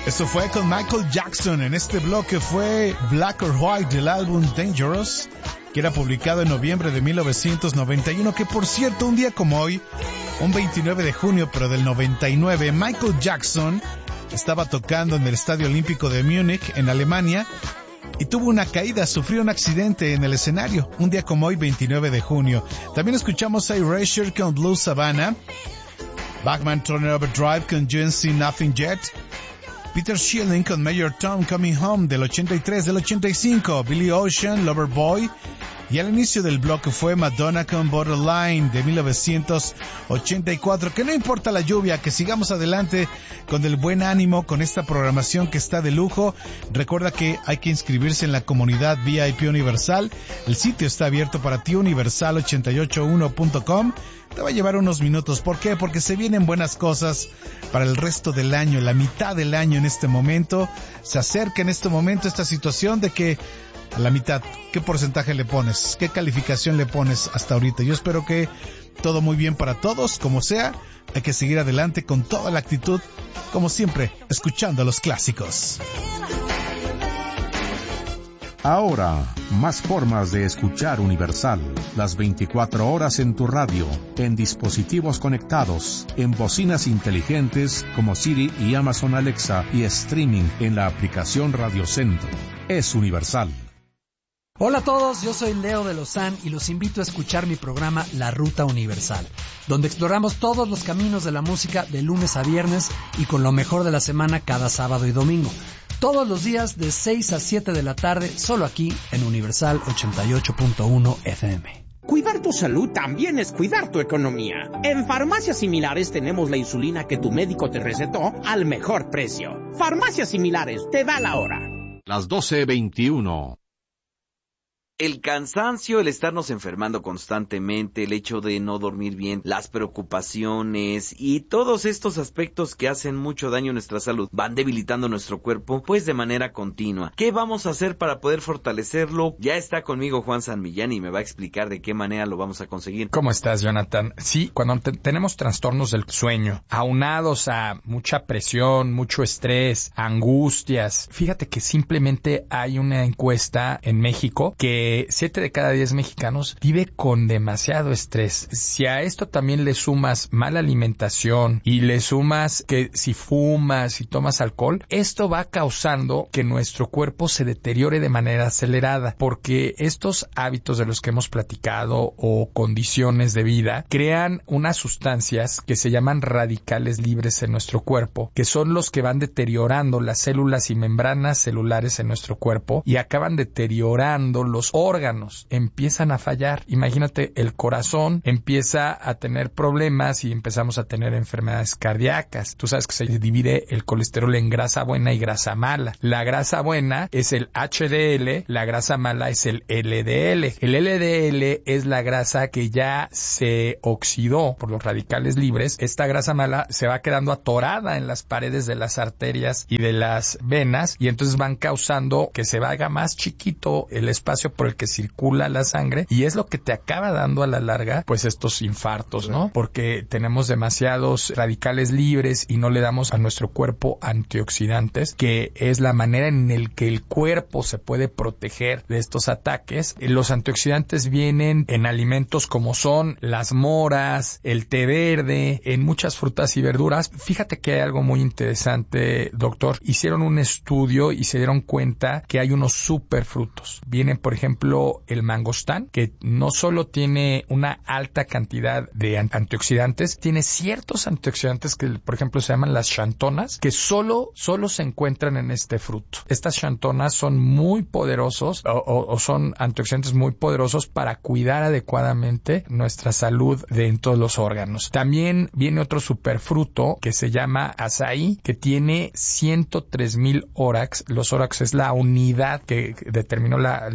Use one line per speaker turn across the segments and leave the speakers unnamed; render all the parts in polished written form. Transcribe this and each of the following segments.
Eso fue con Michael Jackson. En este bloque fue Black or White del álbum Dangerous, que era publicado en noviembre de 1991, que por cierto, un día como hoy, un 29 de junio, pero del 99, Michael Jackson estaba tocando en el Estadio Olímpico de Múnich, en Alemania, y tuvo una caída, sufrió un accidente en el escenario, un día como hoy, 29 de junio. También escuchamos a Erasure con Blue Savannah, Bachman Turner Overdrive con GNC Nothing Yet, Peter Schilling con Major Tom Coming Home del 83, del 85, Billy Ocean, Loverboy, y al inicio del bloque fue Madonna con Borderline de 1984. Que no importa la lluvia, que sigamos adelante con el buen ánimo, con esta programación que está de lujo. Recuerda que hay que inscribirse en la comunidad VIP Universal. El sitio está abierto para ti, universal881.com. Te va a llevar unos minutos. ¿Por qué? Porque se vienen buenas cosas para el resto del año, la mitad del año en este momento. Se acerca en este momento esta situación de que a la mitad, ¿qué porcentaje le pones? ¿Qué calificación le pones hasta ahorita? Yo espero que todo muy bien para todos, como sea. Hay que seguir adelante con toda la actitud, como siempre, escuchando los clásicos.
Ahora, más formas de escuchar Universal. Las 24 horas en tu radio, en dispositivos conectados, en bocinas inteligentes como Siri y Amazon Alexa y streaming en la aplicación Radio Centro. Es Universal.
Hola a todos, yo soy Leo de Lozán y los invito a escuchar mi programa La Ruta Universal, donde exploramos todos los caminos de la música de lunes a viernes y con lo mejor de la semana cada sábado y domingo. Todos los días de 6 a 7 de la tarde, solo aquí en Universal 88.1 FM.
Cuidar tu salud también es cuidar tu economía. En Farmacias Similares tenemos la insulina que tu médico te recetó al mejor precio. Farmacias Similares, te da la hora.
Las 12:21.
El cansancio, el estarnos enfermando constantemente, el hecho de no dormir bien, las preocupaciones y todos estos aspectos que hacen mucho daño a nuestra salud van debilitando nuestro cuerpo pues de manera continua. ¿Qué vamos a hacer para poder fortalecerlo? Ya está conmigo Juan San Millán y me va a explicar de qué manera lo vamos a conseguir.
¿Cómo estás, Jonathan? Sí, cuando tenemos trastornos del sueño, aunados a mucha presión, mucho estrés, angustias, fíjate que simplemente hay una encuesta en México que 7 de cada 10 mexicanos vive con demasiado estrés. Si a esto también le sumas mala alimentación y le sumas que si fumas y tomas alcohol, esto va causando que nuestro cuerpo se deteriore de manera acelerada, porque estos hábitos de los que hemos platicado o condiciones de vida crean unas sustancias que se llaman radicales libres en nuestro cuerpo, que son los que van deteriorando las células y membranas celulares en nuestro cuerpo y acaban deteriorando los órganos, empiezan a fallar. Imagínate, el corazón empieza a tener problemas y empezamos a tener enfermedades cardíacas. Tú sabes que se divide el colesterol en grasa buena y grasa mala. La grasa buena es el HDL, la grasa mala es el LDL. El LDL es la grasa que ya se oxidó por los radicales libres. Esta grasa mala se va quedando atorada en las paredes de las arterias y de las venas y entonces van causando que se haga más chiquito el espacio por el que circula la sangre y es lo que te acaba dando a la larga pues estos infartos, ¿no? Porque tenemos demasiados radicales libres y no le damos a nuestro cuerpo antioxidantes, que es la manera en el que el cuerpo se puede proteger de estos ataques. Los antioxidantes vienen en alimentos como son las moras, el té verde, en muchas frutas y verduras. Fíjate que hay algo muy interesante, doctor. Hicieron un estudio y se dieron cuenta que hay unos superfrutos. Vienen, por ejemplo, el mangostán, que no solo tiene una alta cantidad de antioxidantes, tiene ciertos antioxidantes que, por ejemplo, se llaman las xantonas, que solo se encuentran en este fruto. Estas xantonas son muy poderosos o son antioxidantes muy poderosos para cuidar adecuadamente nuestra salud en todos los órganos. También viene otro superfruto que se llama azaí, que tiene 103,000 órax. Los órax es la unidad que determinó la Comunidad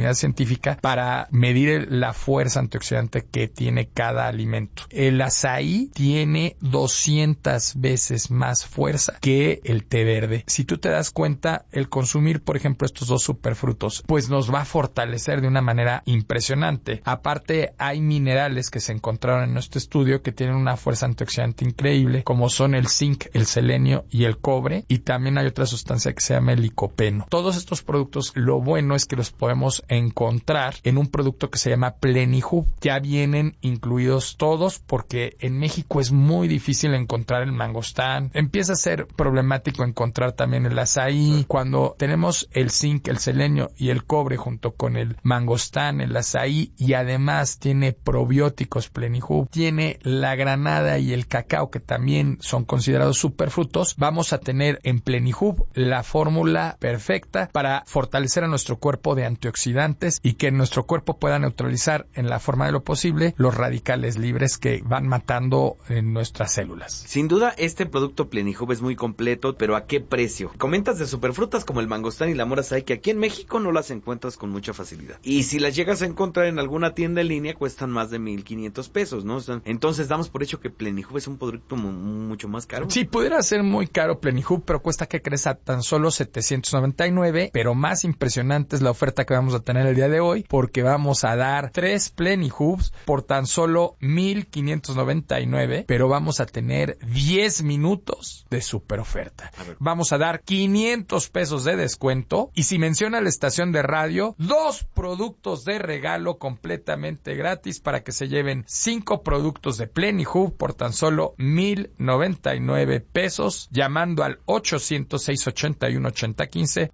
comunidad científica para medir la fuerza antioxidante que tiene cada alimento. El azaí tiene 200 veces más fuerza que el té verde. Si tú te das cuenta, el consumir, por ejemplo, estos dos superfrutos, pues nos va a fortalecer de una manera impresionante. Aparte, hay minerales que se encontraron en nuestro estudio que tienen una fuerza antioxidante increíble, como son el zinc, el selenio y el cobre, y también hay otra sustancia que se llama el licopeno. Todos estos productos, lo bueno es que los podemos encontrar en un producto que se llama Plenihub. Ya vienen incluidos todos porque en México es muy difícil encontrar el mangostán. Empieza a ser problemático encontrar también el azaí. Cuando tenemos el zinc, el selenio y el cobre junto con el mangostán, el azaí, y además tiene probióticos Plenihub, tiene la granada y el cacao que también son considerados superfrutos, vamos a tener en Plenihub la fórmula perfecta para fortalecer a nuestro cuerpo de antioxidantes y que nuestro cuerpo pueda neutralizar en la forma de lo posible los radicales libres que van matando en nuestras células.
Sin duda, este producto Plenihub es muy completo, pero ¿a qué precio? Comentas de superfrutas como el mangostán y la mora azaí, que aquí en México no las encuentras con mucha facilidad. Y si las llegas a encontrar en alguna tienda en línea, cuestan más de 1,500 pesos, ¿no? Entonces damos por hecho que Plenihub es un producto mucho más caro.
Sí, pudiera ser muy caro Plenihub, pero cuesta, que crees, a tan solo 799, pero más impresionante es la oferta que vamos a tener el día de hoy, porque vamos a dar 3 Plenihubs por tan solo 1,599, pero vamos a tener 10 minutos de super oferta. Vamos a dar 500 pesos de descuento, y si menciona la estación de radio, 2 productos de regalo completamente gratis para que se lleven 5 productos de Plenihub por tan solo 1,099 pesos, llamando al 800-681-8015,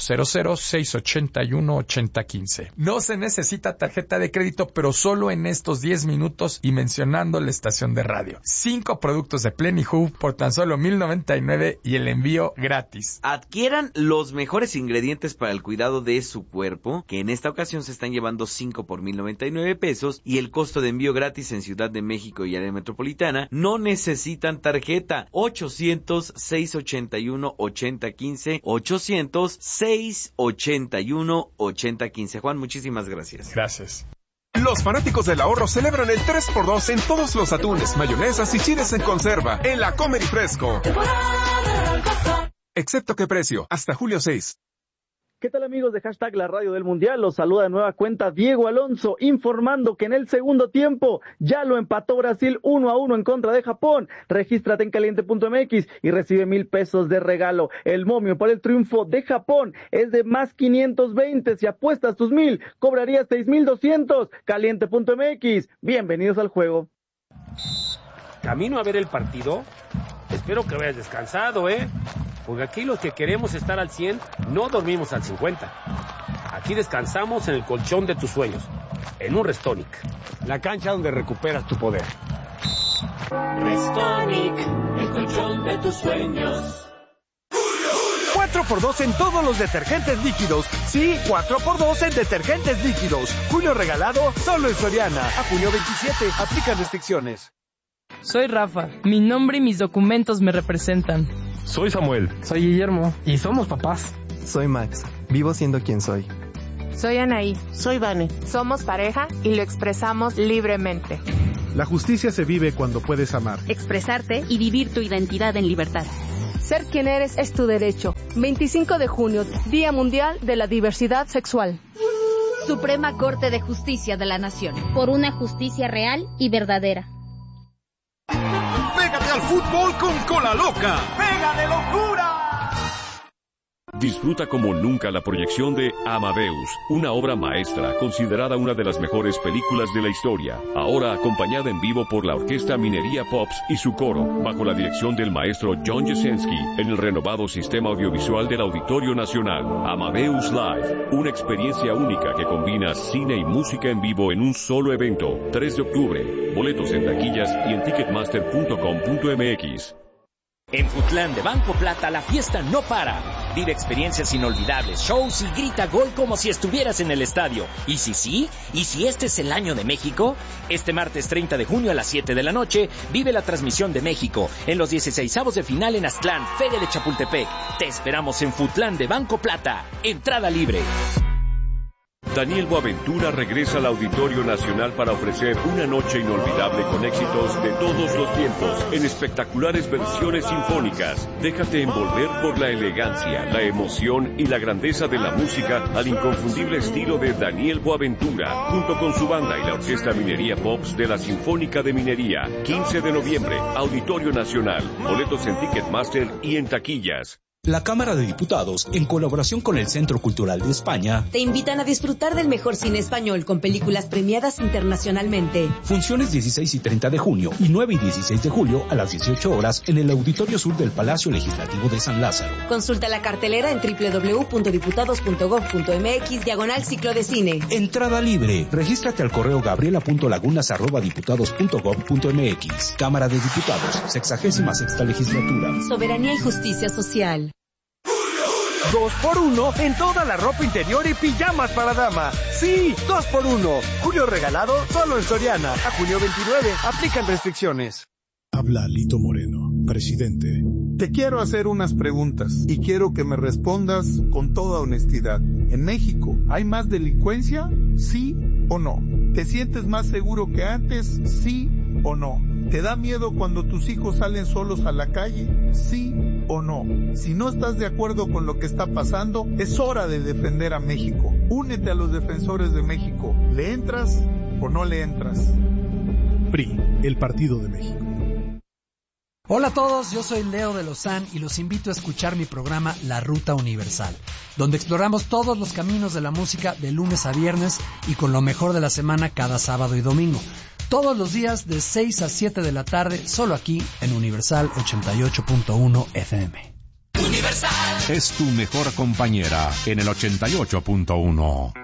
800-681-8015. No se necesita tarjeta de crédito, pero solo en estos 10 minutos y mencionando la estación de radio. 5 productos de Plenihub por tan solo 1,099 y el envío gratis.
Adquieran los mejores ingredientes para el cuidado de su cuerpo, que en esta ocasión se están llevando 5 por 1,099 pesos y el costo de envío gratis en Ciudad de México y área metropolitana. No necesitan tarjeta. 800-681-8015, 800-681-8015. Juan, muchísimas gracias.
Gracias.
Los fanáticos del ahorro celebran el 3x2 en todos los atunes, mayonesas y chiles en conserva en la Comer y Fresco. Excepto qué precio, hasta julio 6.
¿Qué tal, amigos de Hashtag La Radio del Mundial? Los saluda de nueva cuenta Diego Alonso, informando que en el segundo tiempo ya lo empató Brasil 1-1 en contra de Japón. Regístrate en caliente.mx y recibe 1,000 pesos de regalo. El momio para el triunfo de Japón es de más 520. Si apuestas tus 1,000, cobrarías 6,200. Caliente.mx. Bienvenidos al juego.
Camino a ver el partido. Espero que hayas descansado, porque aquí los que queremos estar al 100 no dormimos al 50. Aquí descansamos en el colchón de tus sueños, en un Restonic, la cancha donde recuperas tu poder.
Restonic, el colchón de tus sueños.
4x2 en todos los detergentes líquidos. Sí, 4x2 en detergentes líquidos. Julio regalado solo en Soriana. A junio 27, aplican restricciones.
Soy Rafa. Mi nombre y mis documentos me representan.
Soy Samuel.
Soy Guillermo. Y somos papás.
Soy Max. Vivo siendo quien soy.
Soy Anaí.
Soy Vane.
Somos pareja y lo expresamos libremente.
La justicia se vive cuando puedes amar,
expresarte y vivir tu identidad en libertad.
Ser quien eres es tu derecho. 25 de junio, Día Mundial de la Diversidad Sexual.
Suprema Corte de Justicia de la Nación.
Por una justicia real y verdadera.
¡Pégate al fútbol con Cola Loca! ¡Pega de locura!
Disfruta como nunca la proyección de Amadeus, una obra maestra considerada una de las mejores películas de la historia, ahora acompañada en vivo por la Orquesta Minería Pops y su coro, bajo la dirección del maestro John Jasenski, en el renovado sistema audiovisual del Auditorio Nacional. Amadeus Live, una experiencia única que combina cine y música en vivo en un solo evento. 3 de octubre, boletos en taquillas y en ticketmaster.com.mx.
En Futlán de Banco Plata la fiesta no para. Vive experiencias inolvidables, shows y grita gol como si estuvieras en el estadio. ¿Y si sí? ¿Y si este es el año de México? Este martes 30 de junio a las 7 de la noche vive la transmisión de México en los 16avos de final en Aztlán, Feria de Chapultepec. Te esperamos en Futlán de Banco Plata. Entrada libre.
Daniel Boaventura regresa al Auditorio Nacional para ofrecer una noche inolvidable con éxitos de todos los tiempos en espectaculares versiones sinfónicas. Déjate envolver por la elegancia, la emoción y la grandeza de la música al inconfundible estilo de Daniel Boaventura, junto con su banda y la Orquesta Minería Pops de la Sinfónica de Minería. 15 de noviembre, Auditorio Nacional. Boletos en Ticketmaster y en taquillas.
La Cámara de Diputados, en colaboración con el Centro Cultural de España,
te invitan a disfrutar del mejor cine español con películas premiadas internacionalmente.
Funciones 16 y 30 de junio y 9 y 16 de julio a las 18 horas en el Auditorio Sur del Palacio Legislativo de San Lázaro.
Consulta la cartelera en www.diputados.gov.mx/ciclo de cine.
Entrada libre. Regístrate al correo gabriela.lagunas@diputados.gov.mx. Cámara de Diputados, 66ª legislatura.
Soberanía y justicia social.
2x1 en toda la ropa interior y pijamas para dama. Sí, 2x1. Julio regalado solo en Soriana. A junio 29. Aplican restricciones.
Habla Lito Moreno, presidente.
Te quiero hacer unas preguntas y quiero que me respondas con toda honestidad. ¿En México hay más delincuencia? ¿Sí o no? ¿Te sientes más seguro que antes? ¿Sí o no? ¿Te da miedo cuando tus hijos salen solos a la calle? ¿Sí o no? Si no estás de acuerdo con lo que está pasando, es hora de defender a México. Únete a los defensores de México. ¿Le entras o no le entras?
PRI, el Partido de México.
Hola a todos, yo soy Leo de Lozán y los invito a escuchar mi programa La Ruta Universal, donde exploramos todos los caminos de la música de lunes a viernes y con lo mejor de la semana cada sábado y domingo. Todos los días de 6 a 7 de la tarde, solo aquí en Universal 88.1 FM.
Universal es tu mejor compañera en el 88.1.